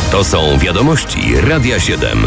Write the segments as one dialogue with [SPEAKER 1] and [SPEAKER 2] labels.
[SPEAKER 1] To są wiadomości Radia 7.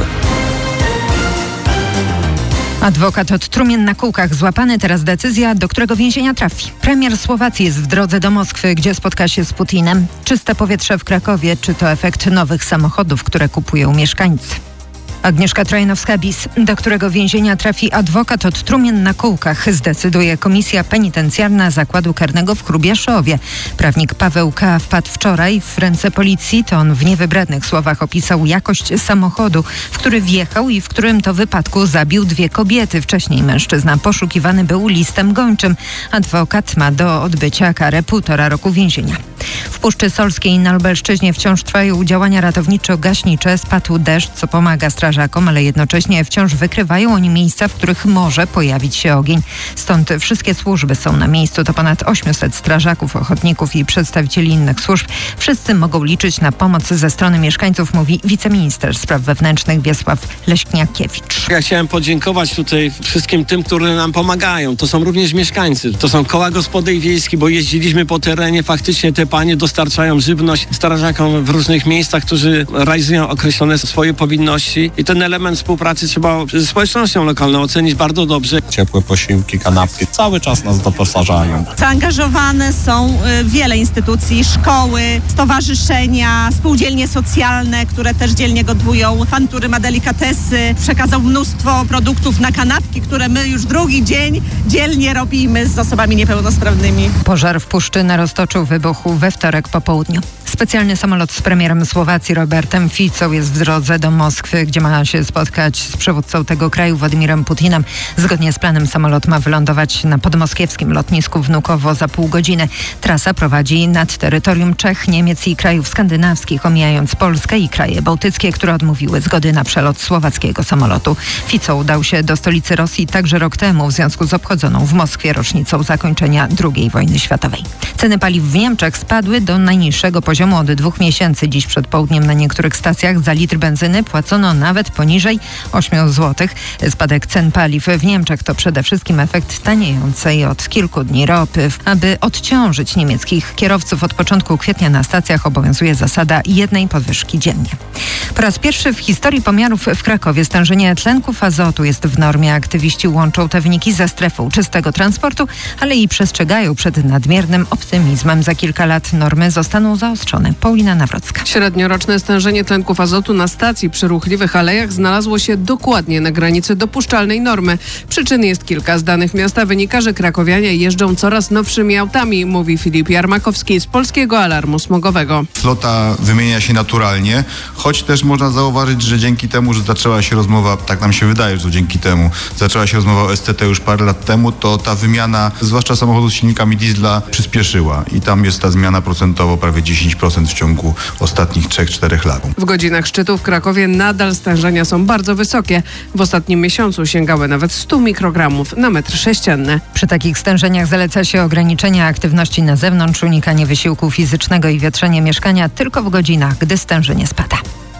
[SPEAKER 2] Adwokat od trumien na kółkach złapany, teraz decyzja, do którego więzienia trafi. Premier Słowacji jest w drodze do Moskwy, gdzie spotka się z Putinem. Czyste powietrze w Krakowie, czy to efekt nowych samochodów, które kupują mieszkańcy? Agnieszka Trojanowska-Bis, do którego więzienia trafi adwokat od trumien na kółkach, zdecyduje Komisja Penitencjarna Zakładu Karnego w Hrubieszowie. Prawnik Paweł K. wpadł wczoraj w ręce policji. To on w niewybrednych słowach opisał jakość samochodu, w który wjechał i w którym to wypadku zabił 2 kobiety. Wcześniej mężczyzna poszukiwany był listem gończym. Adwokat ma do odbycia karę 1,5 roku więzienia. W Puszczy Solskiej na Lubelszczyźnie wciąż trwają działania ratowniczo-gaśnicze. Spadł deszcz, co pomaga strażakom, ale jednocześnie wciąż wykrywają oni miejsca, w których może pojawić się ogień. Stąd wszystkie służby są na miejscu. To ponad 800 strażaków, ochotników i przedstawicieli innych służb. Wszyscy mogą liczyć na pomoc ze strony mieszkańców, mówi wiceminister spraw wewnętrznych Wiesław Leśniakiewicz.
[SPEAKER 3] Ja chciałem podziękować tutaj wszystkim tym, którzy nam pomagają. To są również mieszkańcy. To są koła gospodyń wiejskich, bo jeździliśmy po terenie. Faktycznie te panie dostarczają żywność strażakom w różnych miejscach, którzy realizują określone swoje powinności. I ten element współpracy trzeba ze społecznością lokalną ocenić bardzo dobrze.
[SPEAKER 4] Ciepłe posiłki, kanapki cały czas nas doposażają.
[SPEAKER 5] Zaangażowane są wiele instytucji, szkoły, stowarzyszenia, spółdzielnie socjalne, które też dzielnie gotują. Pan, który ma delikatesy, przekazał mnóstwo produktów na kanapki, które my już drugi dzień dzielnie robimy z osobami niepełnosprawnymi.
[SPEAKER 2] Pożar w Puszczy na Roztoczu wybuchł we wtorek po południu. Specjalny samolot z premierem Słowacji Robertem Ficą jest w drodze do Moskwy, gdzie ma się spotkać z przywódcą tego kraju Władimirem Putinem. Zgodnie z planem samolot ma wylądować na podmoskiewskim lotnisku Wnukowo za pół godziny. Trasa prowadzi nad terytorium Czech, Niemiec i krajów skandynawskich, omijając Polskę i kraje bałtyckie, które odmówiły zgody na przelot słowackiego samolotu. Fico udał się do stolicy Rosji także rok temu w związku z obchodzoną w Moskwie rocznicą zakończenia II wojny światowej. Ceny paliw w Niemczech spadły do najniższego poziomu od 2 miesięcy. Dziś przed południem na niektórych stacjach za litr benzyny płacono nawet poniżej 8 zł. Spadek cen paliw w Niemczech to przede wszystkim efekt taniejącej od kilku dni ropy. Aby odciążyć niemieckich kierowców, od początku kwietnia na stacjach obowiązuje zasada 1 podwyżki dziennie. Po raz pierwszy w historii pomiarów w Krakowie stężenie tlenków azotu jest w normie. Aktywiści łączą te wyniki ze strefą czystego transportu, ale i przestrzegają przed nadmiernym optymizmem. Za kilka lat normy zostaną zaostrzone. Paulina Nawrocka.
[SPEAKER 6] Średnioroczne stężenie tlenków azotu na stacji przy ruchliwych alejach znalazło się dokładnie na granicy dopuszczalnej normy. Przyczyn jest kilka. Z danych miasta wynika, że krakowianie jeżdżą coraz nowszymi autami, mówi Filip Jarmakowski z Polskiego Alarmu Smogowego.
[SPEAKER 7] Flota wymienia się naturalnie, choć też można zauważyć, że dzięki temu, że zaczęła się rozmowa, tak nam się wydaje, że to dzięki temu, zaczęła się rozmowa o STT już parę lat temu, to ta wymiana, zwłaszcza samochodów z silnikami diesla, przyspieszyła i tam jest ta zmiana procentowo prawie 10% w ciągu ostatnich 3-4 lat.
[SPEAKER 6] W godzinach szczytu w Krakowie nadal stężenia są bardzo wysokie. W ostatnim miesiącu sięgały nawet 100 mikrogramów na metr sześcienny.
[SPEAKER 2] Przy takich stężeniach zaleca się ograniczenie aktywności na zewnątrz, unikanie wysiłku fizycznego i wietrzenie mieszkania tylko w godzinach, gdy stężenie spada.